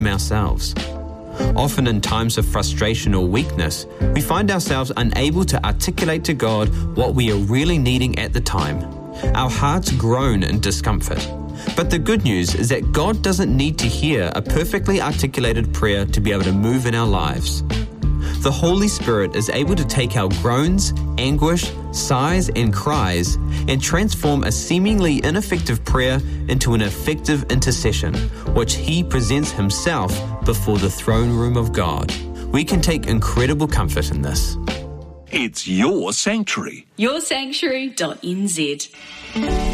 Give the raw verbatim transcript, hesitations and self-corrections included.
ourselves. Often in times of frustration or weakness, we find ourselves unable to articulate to God what we are really needing at the time. Our hearts groan in discomfort. But the good news is that God doesn't need to hear a perfectly articulated prayer to be able to move in our lives. The Holy Spirit is able to take our groans, anguish, sighs, and cries and transform a seemingly ineffective prayer into an effective intercession, which He presents Himself before the throne room of God. We can take incredible comfort in this. It's your sanctuary. your sanctuary dot n z